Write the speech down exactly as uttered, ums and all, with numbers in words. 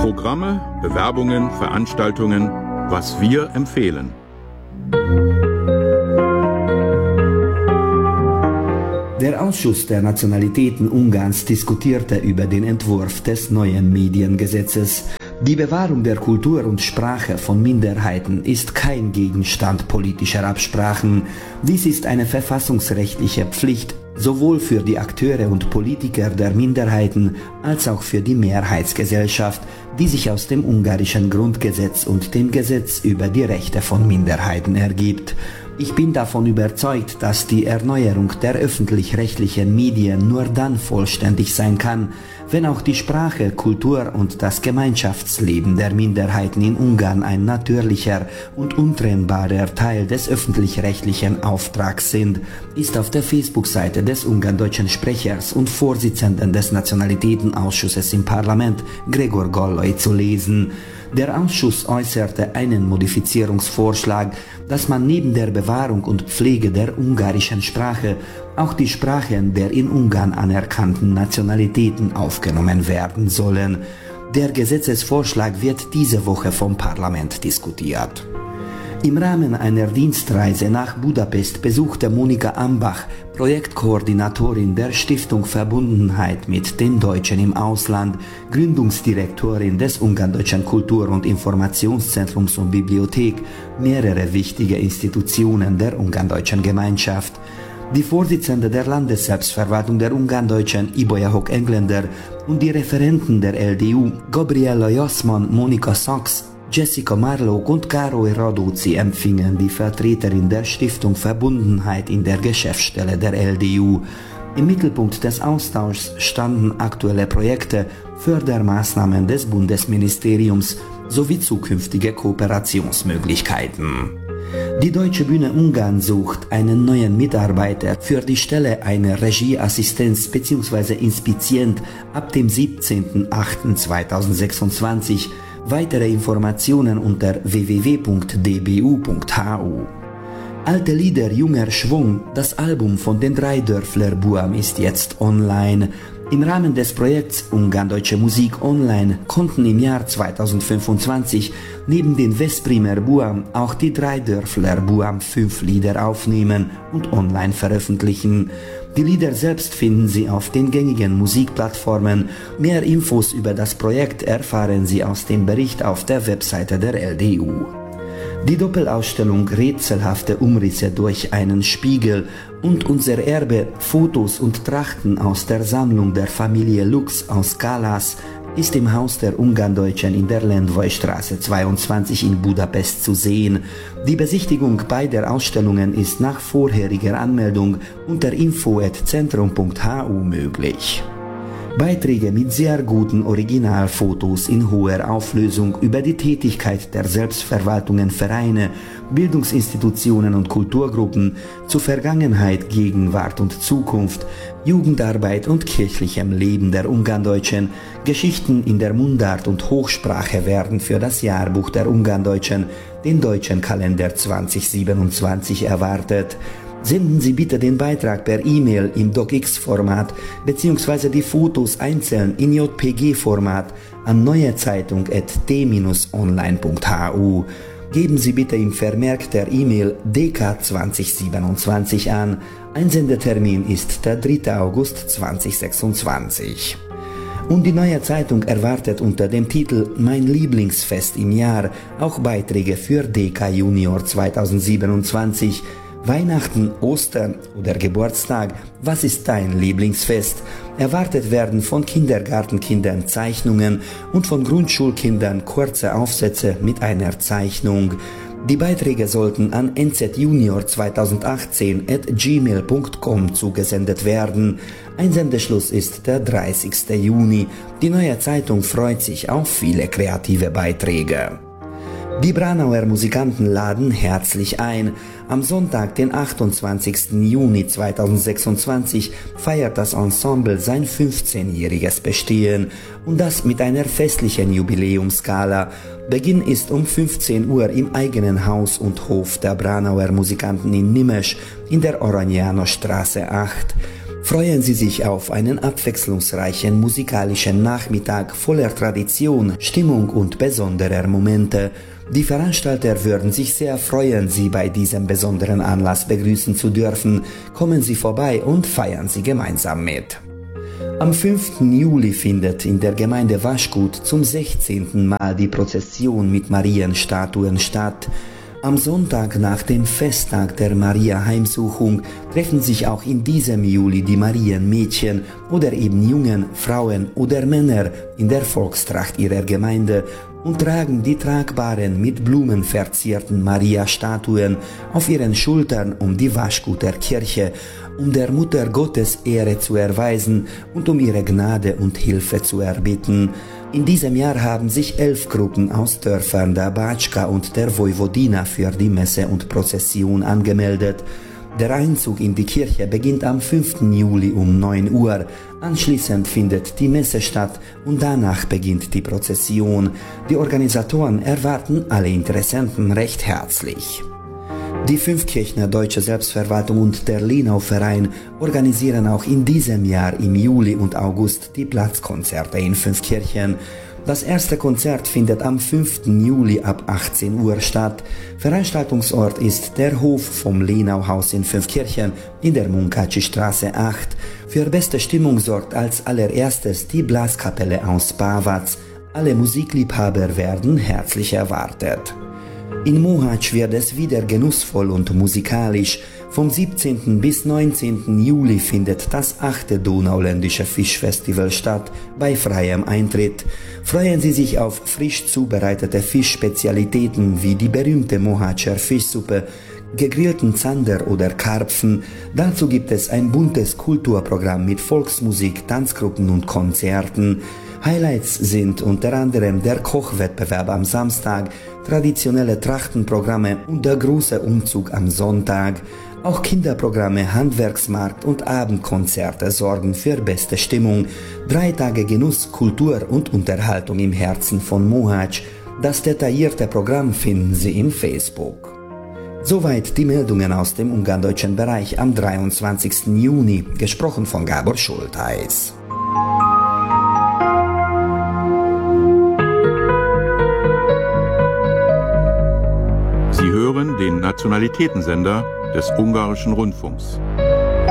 Programme, Bewerbungen, Veranstaltungen, was wir empfehlen. Der Ausschuss der Nationalitäten Ungarns diskutierte über den Entwurf des neuen Mediengesetzes. Die Bewahrung der Kultur und Sprache von Minderheiten ist kein Gegenstand politischer Absprachen. Dies ist eine verfassungsrechtliche Pflicht, sowohl für die Akteure und Politiker der Minderheiten als auch für die Mehrheitsgesellschaft, die sich aus dem ungarischen Grundgesetz und dem Gesetz über die Rechte von Minderheiten ergibt. Ich bin davon überzeugt, dass die Erneuerung der öffentlich-rechtlichen Medien nur dann vollständig sein kann, wenn auch die Sprache, Kultur und das Gemeinschaftsleben der Minderheiten in Ungarn ein natürlicher und untrennbarer Teil des öffentlich-rechtlichen Auftrags sind, ist auf der Facebook-Seite des ungarndeutschen Sprechers und Vorsitzenden des Nationalitätenausschusses im Parlament, Gregor Gallai, zu lesen. Der Ausschuss äußerte einen Modifizierungsvorschlag, dass man neben der Bewahrung und Pflege der ungarischen Sprache auch die Sprachen der in Ungarn anerkannten Nationalitäten aufgenommen werden sollen. Der Gesetzesvorschlag wird diese Woche vom Parlament diskutiert. Im Rahmen einer Dienstreise nach Budapest besuchte Monika Ambach, Projektkoordinatorin der Stiftung Verbundenheit mit den Deutschen im Ausland, Gründungsdirektorin des Ungarndeutschen Kultur- und Informationszentrums und Bibliothek, mehrere wichtige Institutionen der ungarndeutschen Gemeinschaft. Die Vorsitzende der Landesselbstverwaltung der Ungarndeutschen, Ibolya Hock Engländer, und die Referenten der L D U, Gabriella Jassman, Monika Sachs, Jessica Marlock und Károly Radóci empfingen die Vertreterin der Stiftung Verbundenheit in der Geschäftsstelle der L D U. Im Mittelpunkt des Austauschs standen aktuelle Projekte, Fördermaßnahmen des Bundesministeriums sowie zukünftige Kooperationsmöglichkeiten. Die Deutsche Bühne Ungarn sucht einen neuen Mitarbeiter für die Stelle einer Regieassistenz bzw. Inspizient ab dem siebzehnten achten zweitausendsechsundzwanzig. Weitere Informationen unter w w w punkt d b u punkt h u. Alte Lieder, junger Schwung, das Album von den Dreidörfler Buam ist jetzt online. Im Rahmen des Projekts Ungarndeutsche Musik Online konnten im Jahr zweitausendfünfundzwanzig neben den Veszprémer Buam auch die Dreidörfler Buam fünf Lieder aufnehmen und online veröffentlichen. Die Lieder selbst finden Sie auf den gängigen Musikplattformen. Mehr Infos über das Projekt erfahren Sie aus dem Bericht auf der Webseite der L D U. Die Doppelausstellung Rätselhafte Umrisse durch einen Spiegel und unser Erbe, Fotos und Trachten aus der Sammlung der Familie Lux aus Kalas ist im Haus der Ungarndeutschen in der Lendvai-Straße zweiundzwanzig in Budapest zu sehen. Die Besichtigung beider Ausstellungen ist nach vorheriger Anmeldung unter info at centrum punkt h u möglich. Beiträge mit sehr guten Originalfotos in hoher Auflösung über die Tätigkeit der Selbstverwaltungen, Vereine, Bildungsinstitutionen und Kulturgruppen zu Vergangenheit, Gegenwart und Zukunft, Jugendarbeit und kirchlichem Leben der Ungarndeutschen, Geschichten in der Mundart und Hochsprache werden für das Jahrbuch der Ungarndeutschen, den deutschen Kalender zweitausendsiebenundzwanzig, erwartet. Senden Sie bitte den Beitrag per E-Mail im DocX-Format bzw. die Fotos einzeln in J P G-Format an neuezeitung at t bindestrich online punkt h u. Geben Sie bitte im Vermerk der E-Mail D K zweitausendsiebenundzwanzig an. Einsendetermin ist der dritte August zweitausendsechsundzwanzig. Und die Neue Zeitung erwartet unter dem Titel Mein Lieblingsfest im Jahr auch Beiträge für D K Junior zweitausendsiebenundzwanzig. Weihnachten, Ostern oder Geburtstag, was ist dein Lieblingsfest? Erwartet werden von Kindergartenkindern Zeichnungen und von Grundschulkindern kurze Aufsätze mit einer Zeichnung. Die Beiträge sollten an n z junior zweitausendachtzehn at gmail punkt com zugesendet werden. Einsendeschluss ist der dreißigste Juni. Die Neue Zeitung freut sich auf viele kreative Beiträge. Die Braunauer Musikanten laden herzlich ein. Am Sonntag, den achtundzwanzigsten Juni zweitausendsechsundzwanzig, feiert das Ensemble sein fünfzehnjähriges Bestehen und das mit einer festlichen Jubiläumsgala. Beginn ist um fünfzehn Uhr im eigenen Haus und Hof der Braunauer Musikanten in Nimesch in der Arany János Straße acht. Freuen Sie sich auf einen abwechslungsreichen musikalischen Nachmittag voller Tradition, Stimmung und besonderer Momente. Die Veranstalter würden sich sehr freuen, Sie bei diesem besonderen Anlass begrüßen zu dürfen. Kommen Sie vorbei und feiern Sie gemeinsam mit. Am fünften Juli findet in der Gemeinde Waschgut zum sechzehnten Mal die Prozession mit Marienstatuen statt. Am Sonntag nach dem Festtag der Maria-Heimsuchung treffen sich auch in diesem Juli die Marienmädchen oder eben Jungen, Frauen oder Männer in der Volkstracht ihrer Gemeinde und tragen die tragbaren, mit Blumen verzierten Maria-Statuen auf ihren Schultern um die Waschguter Kirche, um der Mutter Gottes Ehre zu erweisen und um ihre Gnade und Hilfe zu erbitten. In diesem Jahr haben sich elf Gruppen aus Dörfern der Batschka und der Vojvodina für die Messe und Prozession angemeldet. Der Einzug in die Kirche beginnt am fünften Juli um neun Uhr. Anschließend findet die Messe statt und danach beginnt die Prozession. Die Organisatoren erwarten alle Interessenten recht herzlich. Die Fünfkirchner Deutsche Selbstverwaltung und der Lenau-Verein organisieren auch in diesem Jahr im Juli und August die Platzkonzerte in Fünfkirchen. Das erste Konzert findet am fünften Juli ab achtzehn Uhr statt. Veranstaltungsort ist der Hof vom Lenau-Haus in Fünfkirchen in der Munkaci-Straße acht. Für beste Stimmung sorgt als allererstes die Blaskapelle aus Bawatz. Alle Musikliebhaber werden herzlich erwartet. In Mohács wird es wieder genussvoll und musikalisch. Vom siebzehnten bis neunzehnten Juli findet das achte Donauländische Fischfestival statt, bei freiem Eintritt. Freuen Sie sich auf frisch zubereitete Fischspezialitäten wie die berühmte Mohácscher Fischsuppe, gegrillten Zander oder Karpfen. Dazu gibt es ein buntes Kulturprogramm mit Volksmusik, Tanzgruppen und Konzerten. Highlights sind unter anderem der Kochwettbewerb am Samstag, traditionelle Trachtenprogramme und der große Umzug am Sonntag. Auch Kinderprogramme, Handwerksmarkt und Abendkonzerte sorgen für beste Stimmung. Drei Tage Genuss, Kultur und Unterhaltung im Herzen von Mohács. Das detaillierte Programm finden Sie in Facebook. Soweit die Meldungen aus dem ungarndeutschen Bereich am dreiundzwanzigsten Juni, gesprochen von Gábor Schultheiß. Sie hören den Nationalitätensender des Ungarischen Rundfunks.